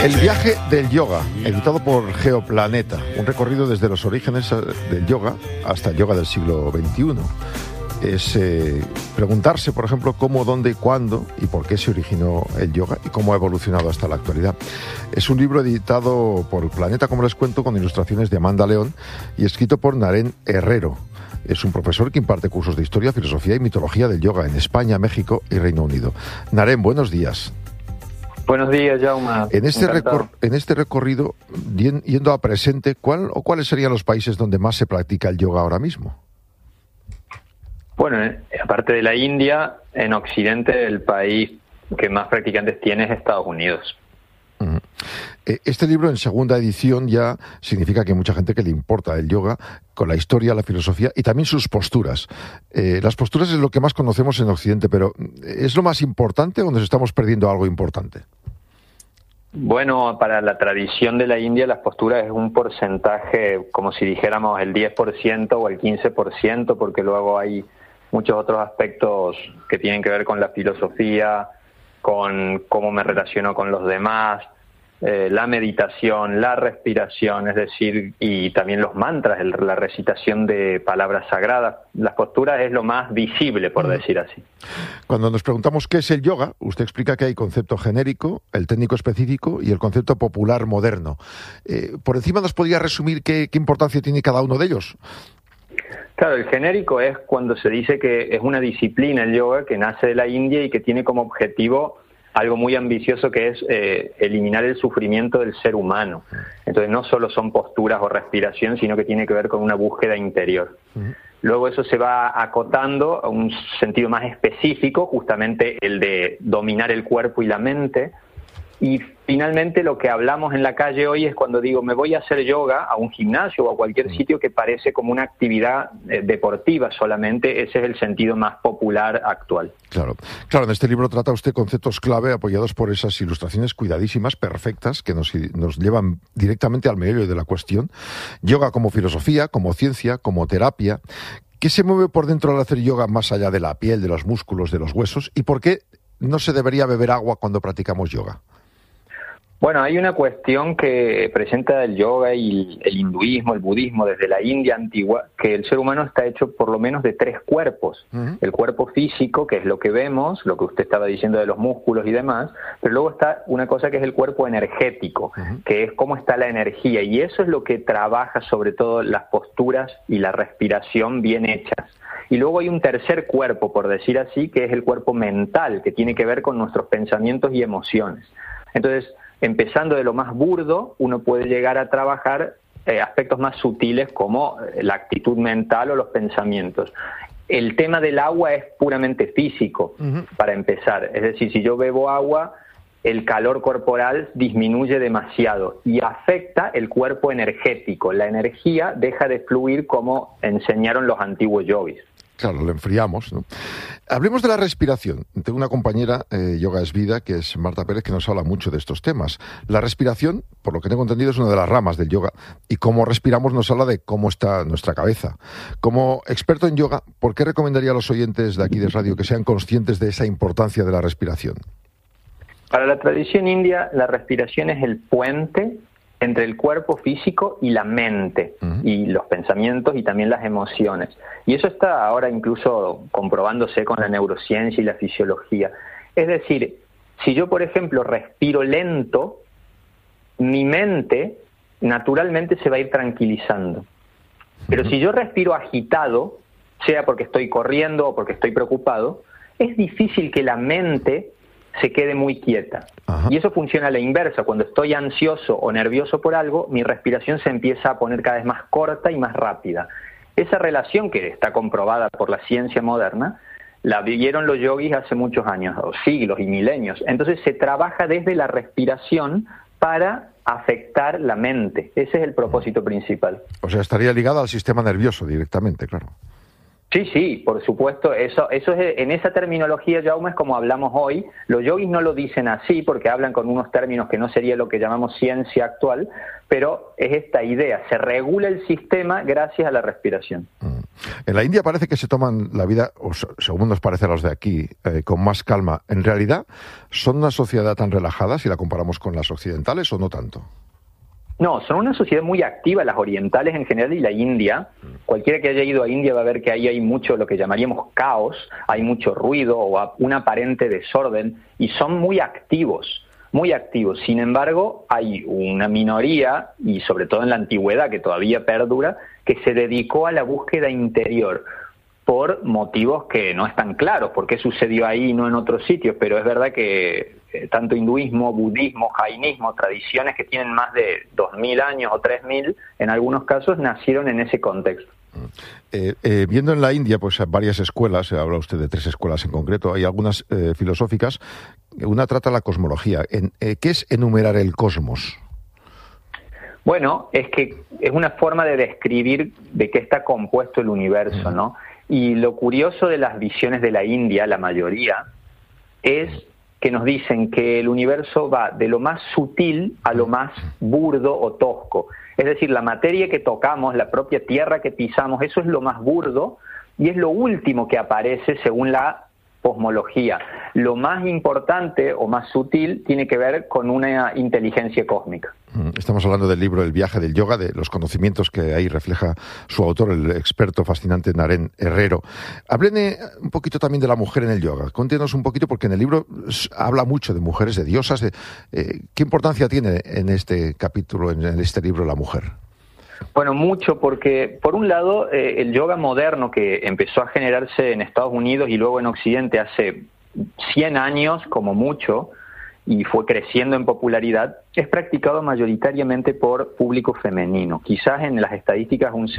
El viaje del yoga, editado por Geoplaneta, un recorrido desde los orígenes del yoga hasta el yoga del siglo XXI. Es preguntarse, por ejemplo, cómo, dónde, cuándo y por qué se originó el yoga y cómo ha evolucionado hasta la actualidad. Es un libro editado por Planeta, como les cuento, con ilustraciones de Amanda León y escrito por Naren Herrero. Es un profesor que imparte cursos de historia, filosofía y mitología del yoga en España, México y Reino Unido. Naren, buenos días. Buenos días, Jaume. En este recorrido, yendo a presente, ¿cuáles serían los países donde más se practica el yoga ahora mismo? Bueno, aparte de la India, en Occidente el país que más practicantes tiene es Estados Unidos. Este libro, en segunda edición, ya significa que hay mucha gente que le importa el yoga, con la historia, la filosofía y también sus posturas. Las posturas es lo que más conocemos en Occidente, pero ¿es lo más importante o nos estamos perdiendo algo importante? Bueno, para la tradición de la India, las posturas es un porcentaje, como si dijéramos el 10% o el 15%, porque luego hay muchos otros aspectos que tienen que ver con la filosofía, con cómo me relaciono con los demás, la meditación, la respiración, es decir, y también los mantras, la recitación de palabras sagradas. Las posturas es lo más visible, por decir así. Cuando nos preguntamos qué es el yoga, usted explica que hay concepto genérico, el técnico específico y el concepto popular moderno. ¿Por encima nos podría resumir qué importancia tiene cada uno de ellos? Claro, el genérico es cuando se dice que es una disciplina el yoga que nace de la India y que tiene como objetivo algo muy ambicioso que es eliminar el sufrimiento del ser humano. Entonces no solo son posturas o respiración, sino que tiene que ver con una búsqueda interior. Luego eso se va acotando a un sentido más específico, justamente el de dominar el cuerpo y la mente. Y finalmente lo que hablamos en la calle hoy es cuando digo me voy a hacer yoga a un gimnasio o a cualquier sitio que parece como una actividad deportiva solamente. Ese es el sentido más popular actual. Claro, en este libro trata usted conceptos clave apoyados por esas ilustraciones cuidadísimas, perfectas, que nos llevan directamente al meollo de la cuestión. Yoga como filosofía, como ciencia, como terapia. ¿Qué se mueve por dentro al hacer yoga más allá de la piel, de los músculos, de los huesos? ¿Y por qué no se debería beber agua cuando practicamos yoga? Bueno, hay una cuestión que presenta el yoga y el hinduismo, el budismo desde la India antigua, que el ser humano está hecho por lo menos de 3 cuerpos. El cuerpo físico, que es lo que vemos, lo que usted estaba diciendo de los músculos y demás, pero luego está una cosa que es el cuerpo energético, que es cómo está la energía, y eso es lo que trabaja sobre todo las posturas y la respiración bien hechas. Y luego hay un tercer cuerpo, por decir así, que es el cuerpo mental, que tiene que ver con nuestros pensamientos y emociones. Entonces, empezando de lo más burdo, uno puede llegar a trabajar aspectos más sutiles como la actitud mental o los pensamientos. El tema del agua es puramente físico, para empezar. Es decir, si yo bebo agua, el calor corporal disminuye demasiado y afecta el cuerpo energético. La energía deja de fluir como enseñaron los antiguos yogis. Claro, lo enfriamos, ¿no? Hablemos de la respiración. Tengo una compañera, Yoga es Vida, que es Marta Pérez, que nos habla mucho de estos temas. La respiración, por lo que tengo entendido, es una de las ramas del yoga. Y cómo respiramos nos habla de cómo está nuestra cabeza. Como experto en yoga, ¿por qué recomendaría a los oyentes de aquí de radio que sean conscientes de esa importancia de la respiración? Para la tradición india, la respiración es el puente entre el cuerpo físico y la mente, y los pensamientos y también las emociones. Y eso está ahora incluso comprobándose con la neurociencia y la fisiología. Es decir, si yo, por ejemplo, respiro lento, mi mente naturalmente se va a ir tranquilizando. Pero si yo respiro agitado, sea porque estoy corriendo o porque estoy preocupado, es difícil que la mente se quede muy quieta. Y eso funciona a la inversa. Cuando estoy ansioso o nervioso por algo, mi respiración se empieza a poner cada vez más corta y más rápida. Esa relación, que está comprobada por la ciencia moderna, la vivieron los yogis hace muchos años, o siglos y milenios. Entonces se trabaja desde la respiración para afectar la mente. Ese es el propósito principal. O sea, estaría ligado al sistema nervioso directamente, claro. Sí, por supuesto. Eso es, en esa terminología, Jaume, es como hablamos hoy. Los yogis no lo dicen así porque hablan con unos términos que no sería lo que llamamos ciencia actual, pero es esta idea, se regula el sistema gracias a la respiración. En la India parece que se toman la vida, o según nos parece a los de aquí, con más calma. ¿En realidad son una sociedad tan relajada si la comparamos con las occidentales o no tanto? No, son una sociedad muy activa, las orientales en general y la India. Cualquiera que haya ido a India va a ver que ahí hay mucho lo que llamaríamos caos, hay mucho ruido o un aparente desorden y son muy activos, muy activos. Sin embargo, hay una minoría, y sobre todo en la antigüedad que todavía perdura, que se dedicó a la búsqueda interior por motivos que no están claros, por qué sucedió ahí y no en otros sitios, pero es verdad que tanto hinduismo, budismo, jainismo, tradiciones que tienen más de 2.000 años o 3.000, en algunos casos nacieron en ese contexto. Viendo en la India, pues varias escuelas, habla usted de 3 escuelas en concreto, hay algunas filosóficas, una trata la cosmología. ¿Qué es enumerar el cosmos? Bueno, es que es una forma de describir de qué está compuesto el universo, ¿no? Y lo curioso de las visiones de la India, la mayoría, es que nos dicen que el universo va de lo más sutil a lo más burdo o tosco. Es decir, la materia que tocamos, la propia tierra que pisamos, eso es lo más burdo y es lo último que aparece según la cosmología. Lo más importante o más sutil tiene que ver con una inteligencia cósmica. Estamos hablando del libro El viaje del yoga, de los conocimientos que ahí refleja su autor, el experto fascinante Naren Herrero. Háblenos un poquito también de la mujer en el yoga. Cuéntenos un poquito, porque en el libro habla mucho de mujeres, de diosas. ¿Qué importancia tiene en este capítulo, en este libro, la mujer? Bueno, mucho, porque por un lado el yoga moderno que empezó a generarse en Estados Unidos y luego en Occidente hace 100 años como mucho, y fue creciendo en popularidad, es practicado mayoritariamente por público femenino, quizás en las estadísticas un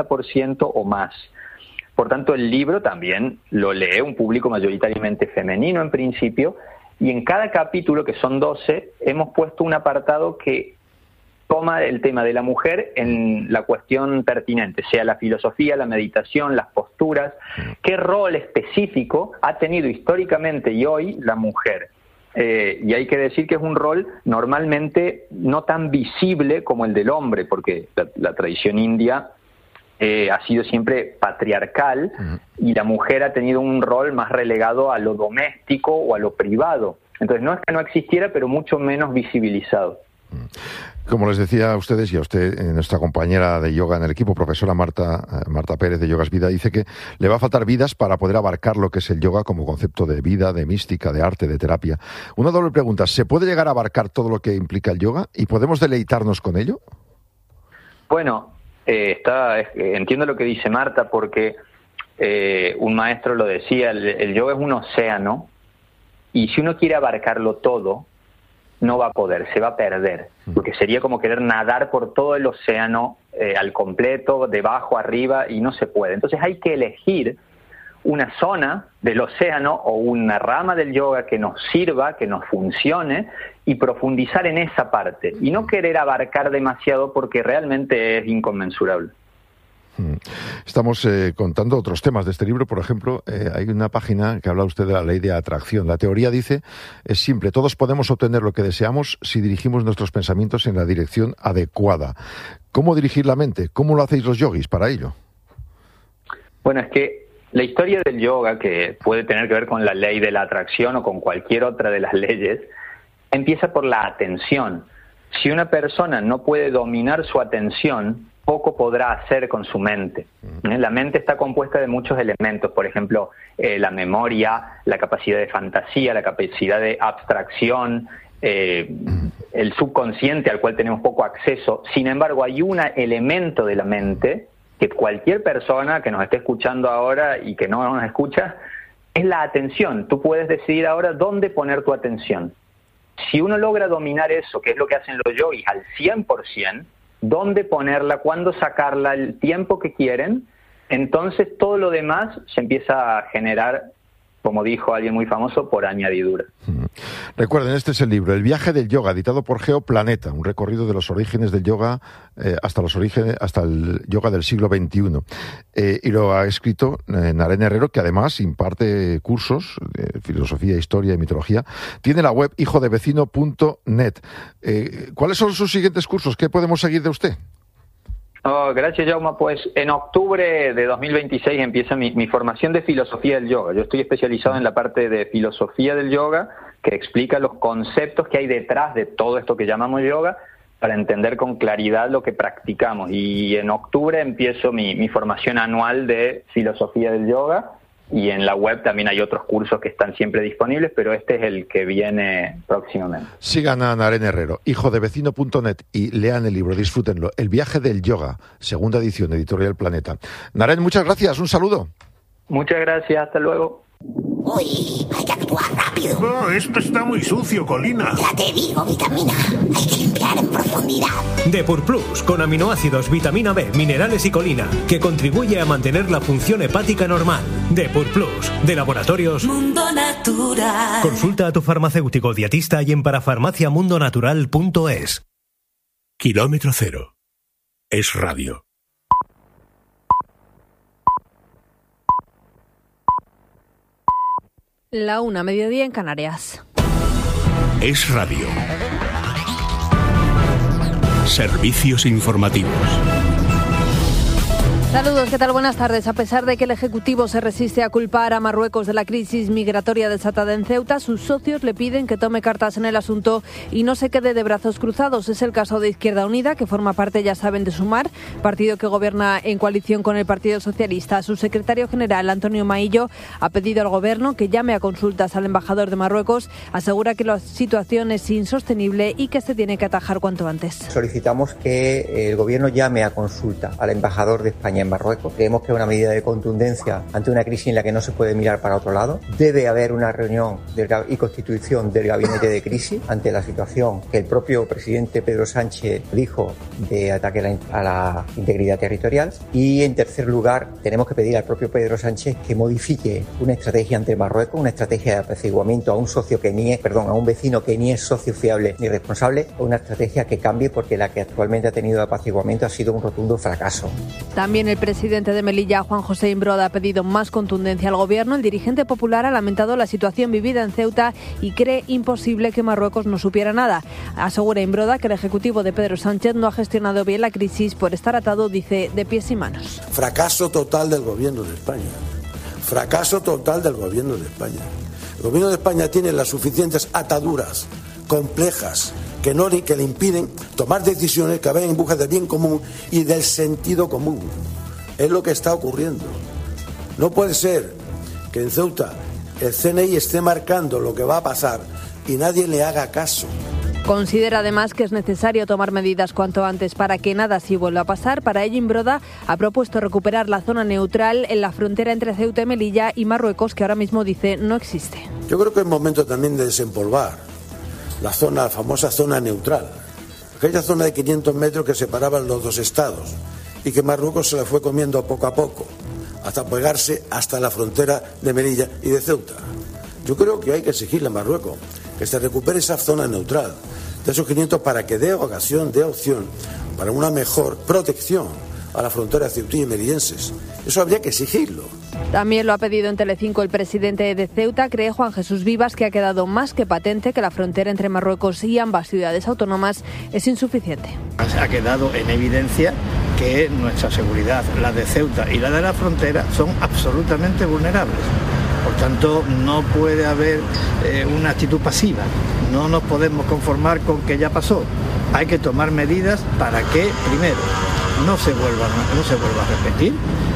70% o más. Por tanto, el libro también lo lee un público mayoritariamente femenino en principio, y en cada capítulo, que son 12, hemos puesto un apartado que toma el tema de la mujer en la cuestión pertinente, sea la filosofía, la meditación, las posturas, qué rol específico ha tenido históricamente y hoy la mujer. Y hay que decir que es un rol normalmente no tan visible como el del hombre, porque la tradición india ha sido siempre patriarcal y la mujer ha tenido un rol más relegado a lo doméstico o a lo privado. Entonces no es que no existiera, pero mucho menos visibilizado. Como les decía a ustedes y a usted, nuestra compañera de yoga en el equipo, profesora Marta Pérez de Yogas Vida, dice que le va a faltar vidas para poder abarcar lo que es el yoga como concepto de vida, de mística, de arte, de terapia. Una doble pregunta, ¿se puede llegar a abarcar todo lo que implica el yoga y podemos deleitarnos con ello? Bueno, entiendo lo que dice Marta, porque un maestro lo decía, el yoga es un océano y si uno quiere abarcarlo todo, no va a poder, se va a perder, porque sería como querer nadar por todo el océano al completo, debajo, arriba, y no se puede. Entonces hay que elegir una zona del océano o una rama del yoga que nos sirva, que nos funcione, y profundizar en esa parte, y no querer abarcar demasiado porque realmente es inconmensurable. Estamos contando otros temas de este libro. Por ejemplo, hay una página que habla usted de la ley de atracción. La teoría dice, es simple, todos podemos obtener lo que deseamos si dirigimos nuestros pensamientos en la dirección adecuada. ¿Cómo dirigir la mente? ¿Cómo lo hacéis los yogis para ello? Bueno, es que la historia del yoga, que puede tener que ver con la ley de la atracción o con cualquier otra de las leyes, empieza por la atención. Si una persona no puede dominar su atención, poco podrá hacer con su mente. La mente está compuesta de muchos elementos, por ejemplo, la memoria, la capacidad de fantasía, la capacidad de abstracción, el subconsciente al cual tenemos poco acceso. Sin embargo, hay un elemento de la mente que cualquier persona que nos esté escuchando ahora y que no nos escucha, es la atención. Tú puedes decidir ahora dónde poner tu atención. Si uno logra dominar eso, que es lo que hacen los yogis al 100%, dónde ponerla, cuándo sacarla, el tiempo que quieren, entonces todo lo demás se empieza a generar, como dijo alguien muy famoso, por añadidura. Recuerden, este es el libro, El viaje del yoga, editado por Geoplaneta, un recorrido de los orígenes del yoga hasta el yoga del siglo XXI. Y lo ha escrito Naren Herrero, que además imparte cursos de filosofía, historia y mitología. Tiene la web hijodevecino.net. ¿Cuáles son sus siguientes cursos? ¿Qué podemos seguir de usted? Oh, gracias, Jaume. Pues en octubre de 2026 empieza mi formación de filosofía del yoga. Yo estoy especializado en la parte de filosofía del yoga, que explica los conceptos que hay detrás de todo esto que llamamos yoga, para entender con claridad lo que practicamos. Y en octubre empiezo mi formación anual de filosofía del yoga, y en la web también hay otros cursos que están siempre disponibles, pero este es el que viene próximamente. Sigan a Naren Herrero, hijodevecino.net, y lean el libro, disfrútenlo. El viaje del yoga, segunda edición, Editorial Planeta. Naren, muchas gracias, un saludo. Muchas gracias, hasta luego. Uy, hay que actuar rápido. Oh, esto está muy sucio, Colina. Ya te digo, vitamina. Hay que limpiar en profundidad. Depur Plus, con aminoácidos, vitamina B, minerales y colina, que contribuye a mantener la función hepática normal. Depur Plus, de Laboratorios Mundo Natural. Consulta a tu farmacéutico dietista y en parafarmaciamundonatural.es. Kilómetro Cero. Es radio. La 1, mediodía en Canarias. Es radio. Servicios informativos. Saludos, ¿qué tal? Buenas tardes. A pesar de que el Ejecutivo se resiste a culpar a Marruecos de la crisis migratoria desatada en Ceuta, sus socios le piden que tome cartas en el asunto y no se quede de brazos cruzados. Es el caso de Izquierda Unida, que forma parte, ya saben, de Sumar, partido que gobierna en coalición con el Partido Socialista. Su secretario general, Antonio Maillo, ha pedido al Gobierno que llame a consultas al embajador de Marruecos. Asegura que la situación es insostenible y que se tiene que atajar cuanto antes. Solicitamos que el Gobierno llame a consulta al embajador de España en Marruecos. Creemos que es una medida de contundencia ante una crisis en la que no se puede mirar para otro lado. Debe haber una reunión y constitución del gabinete de crisis ante la situación que el propio presidente Pedro Sánchez dijo de ataque a la integridad territorial. Y en tercer lugar, tenemos que pedir al propio Pedro Sánchez que modifique una estrategia ante Marruecos, una estrategia de apaciguamiento a un vecino que ni es socio fiable ni responsable, o una estrategia que cambie, porque la que actualmente ha tenido de apaciguamiento ha sido un rotundo fracaso. También el presidente de Melilla, Juan José Imbroda, ha pedido más contundencia al Gobierno. El dirigente popular ha lamentado la situación vivida en Ceuta y cree imposible que Marruecos no supiera nada. Asegura Imbroda que el Ejecutivo de Pedro Sánchez no ha gestionado bien la crisis por estar atado, dice, de pies y manos. Fracaso total del Gobierno de España. Fracaso total del Gobierno de España. El Gobierno de España tiene las suficientes ataduras complejas que le impiden tomar decisiones que vayan en busca del bien común y del sentido común. Es lo que está ocurriendo. No puede ser que en Ceuta el CNI esté marcando lo que va a pasar y nadie le haga caso. Considera además que es necesario tomar medidas cuanto antes para que nada así vuelva a pasar. Para ello, Imbroda ha propuesto recuperar la zona neutral en la frontera entre Ceuta y Melilla y Marruecos, que ahora mismo dice no existe. Yo creo que es momento también de desempolvar la famosa zona neutral, aquella zona de 500 metros que separaban los dos estados y que Marruecos se la fue comiendo poco a poco hasta pegarse hasta la frontera de Melilla y de Ceuta. Yo creo que hay que exigirle a Marruecos que se recupere esa zona neutral de esos 500 para que dé ocasión, dé opción para una mejor protección a la frontera ceutí y melillenses. Eso habría que exigirlo. También lo ha pedido en Telecinco el presidente de Ceuta. Cree Juan Jesús Vivas que ha quedado más que patente que la frontera entre Marruecos y ambas ciudades autónomas es insuficiente. Ha quedado en evidencia que nuestra seguridad, la de Ceuta y la de la frontera, son absolutamente vulnerables. Por tanto, no puede haber una actitud pasiva. No nos podemos conformar con que ya pasó. Hay que tomar medidas para que, primero, no se vuelva a repetir,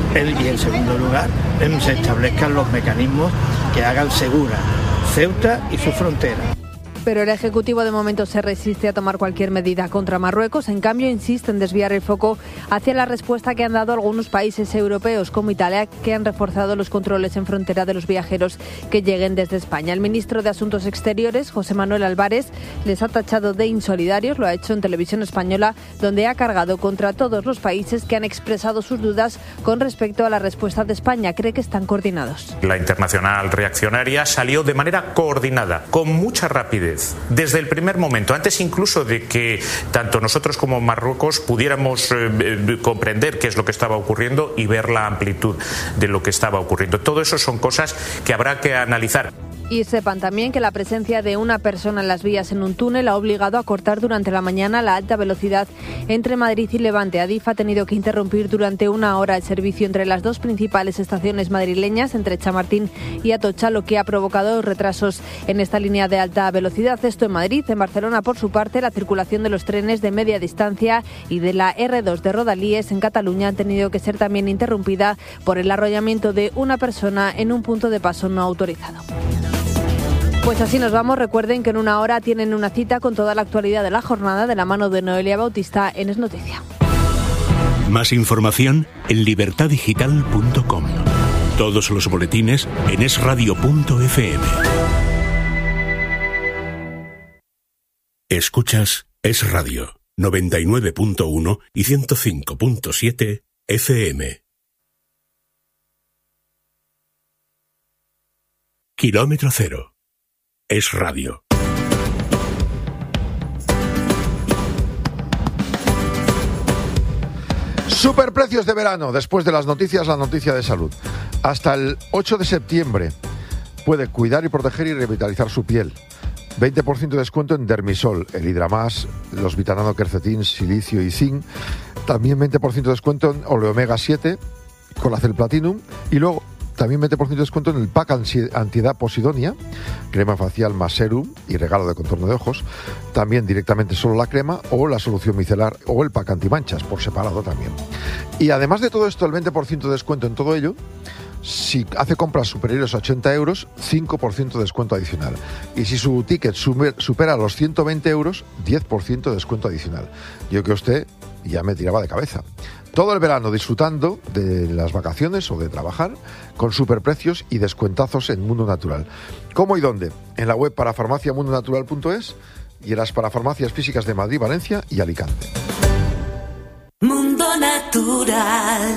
y en segundo lugar se establezcan los mecanismos que hagan segura Ceuta y su frontera. Pero el Ejecutivo de momento se resiste a tomar cualquier medida contra Marruecos. En cambio, insiste en desviar el foco hacia la respuesta que han dado algunos países europeos, como Italia, que han reforzado los controles en frontera de los viajeros que lleguen desde España. El ministro de Asuntos Exteriores, José Manuel Álvarez, les ha tachado de insolidarios. Lo ha hecho en Televisión Española, donde ha cargado contra todos los países que han expresado sus dudas con respecto a la respuesta de España. Cree que están coordinados. La internacional reaccionaria salió de manera coordinada, con mucha rapidez, desde el primer momento, antes incluso de que tanto nosotros como Marruecos pudiéramos comprender qué es lo que estaba ocurriendo y ver la amplitud de lo que estaba ocurriendo. Todo eso son cosas que habrá que analizar. Y sepan también que la presencia de una persona en las vías en un túnel ha obligado a cortar durante la mañana la alta velocidad entre Madrid y Levante. Adif ha tenido que interrumpir durante 1 hora el servicio entre las dos principales estaciones madrileñas, entre Chamartín y Atocha, lo que ha provocado retrasos en esta línea de alta velocidad. Esto en Madrid. En Barcelona, por su parte, la circulación de los trenes de media distancia y de la R2 de Rodalíes en Cataluña han tenido que ser también interrumpida por el arrollamiento de una persona en un punto de paso no autorizado. Pues así nos vamos. Recuerden que en 1 hora tienen una cita con toda la actualidad de la jornada de la mano de Noelia Bautista en Es Noticia. Más información en libertadigital.com. Todos los boletines en esradio.fm. Escuchas Es Radio 99.1 y 105.7 FM. Kilómetro cero. Es Radio. Superprecios de verano. Después de las noticias, la noticia de salud. Hasta el 8 de septiembre puede cuidar y proteger y revitalizar su piel. 20% de descuento en Dermisol, el Hidramás, los Vitanano Quercetin, silicio y zinc. También 20% de descuento en Oleomega 7, Colacel Platinum. Y luego también 20% de descuento en el pack antiedad Posidonia, crema facial más serum y regalo de contorno de ojos. También directamente solo la crema o la solución micelar o el pack antimanchas por separado también. Y además de todo esto, el 20% de descuento en todo ello. Si hace compras superiores a 80 euros, 5% de descuento adicional. Y si su ticket supera los 120 euros, 10% de descuento adicional. Yo que usted ya me tiraba de cabeza. Todo el verano disfrutando de las vacaciones o de trabajar con superprecios y descuentazos en Mundo Natural. ¿Cómo y dónde? En la web parafarmaciamundonatural.es y en las parafarmacias físicas de Madrid, Valencia y Alicante. Mundo Natural.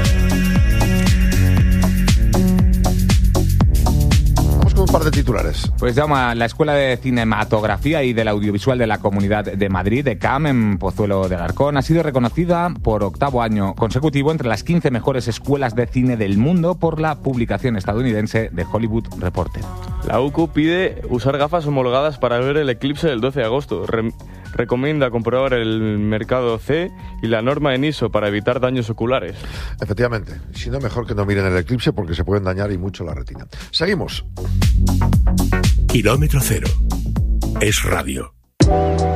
Un par de titulares. Pues llama la Escuela de Cinematografía y del Audiovisual de la Comunidad de Madrid, ECAM, en Pozuelo de Alarcón, ha sido reconocida por 8º año consecutivo entre las 15 mejores escuelas de cine del mundo por la publicación estadounidense de Hollywood Reporter. La UCU pide usar gafas homologadas para ver el eclipse del 12 de agosto. Recomienda comprobar el mercado C y la norma en ISO para evitar daños oculares. Efectivamente, si no, mejor que no miren el eclipse porque se pueden dañar y mucho la retina. Seguimos. Kilómetro cero. Es Radio.